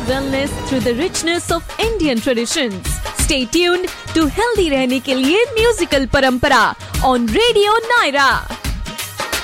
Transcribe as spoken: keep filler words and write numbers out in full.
wellness through the richness of Indian traditions. Stay tuned to healthy रहने के लिए musical परंपरा on Radio Naira.